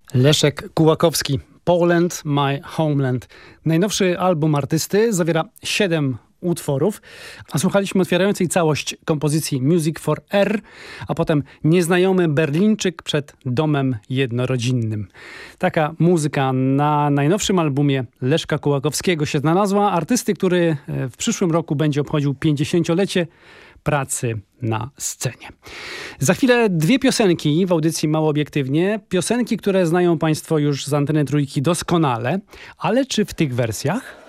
Leszek Kułakowski, Poland, My Homeland. Najnowszy album artysty zawiera 7 utworów, a słuchaliśmy otwierającej całość kompozycji Music for R, a potem Nieznajomy Berlińczyk przed domem jednorodzinnym. Taka muzyka na najnowszym albumie Leszka Kułakowskiego się znalazła. Artysty, który w przyszłym roku będzie obchodził 50-lecie pracy na scenie. Za chwilę 2 piosenki w audycji Mało Obiektywnie. Piosenki, które znają Państwo już z Anteny Trójki doskonale, ale czy w tych wersjach?